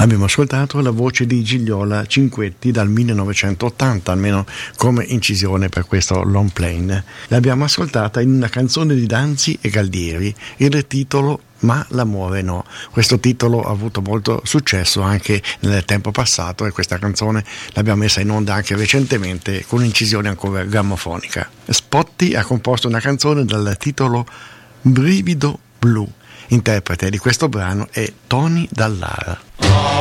Abbiamo ascoltato la voce di Gigliola Cinquetti dal 1980, almeno come incisione per questo long plane. L'abbiamo ascoltata in una canzone di Danzi e Galdieri, il titolo Ma l'amore no. Questo titolo ha avuto molto successo anche nel tempo passato, e questa canzone l'abbiamo messa in onda anche recentemente con un'incisione ancora grammofonica. Spotti ha composto una canzone dal titolo Brivido blu. Interprete di questo brano è Tony Dallara.